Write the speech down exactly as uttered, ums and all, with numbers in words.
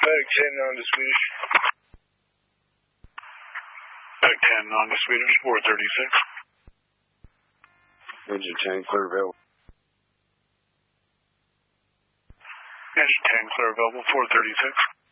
Back ten on the Swedish. Back ten on the Swedish, four thirty-six. Engine ten, clear available. Engine ten, clear available, four thirty-six.